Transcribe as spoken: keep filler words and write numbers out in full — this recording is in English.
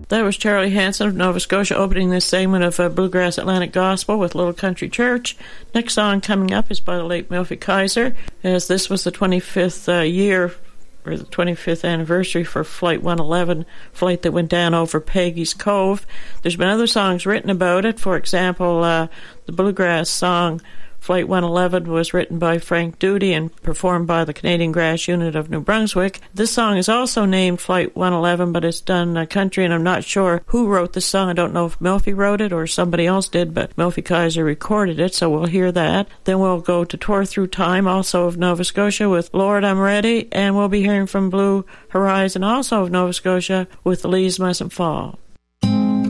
That was Charlie Hanson of Nova Scotia opening this segment of uh, Bluegrass Atlantic Gospel with Little Country Church. Next song coming up is by the late Melfi Kaiser, as this was the twenty-fifth uh, year, or the twenty-fifth anniversary for Flight one eleven, flight that went down over Peggy's Cove. There's been other songs written about it. For example, uh, the bluegrass song Flight one eleven was written by Frank Duty and performed by the Canadian Grass Unit of New Brunswick. This song is also named Flight one eleven, but it's done uh, country, and I'm not sure who wrote the song. I don't know if Melfi wrote it or somebody else did, but Melfi Kaiser recorded it, so we'll hear that. Then we'll go to Tour Through Time, also of Nova Scotia, with Lord, I'm Ready, and we'll be hearing from Blue Horizon, also of Nova Scotia, with The Leaves Mustn't Fall.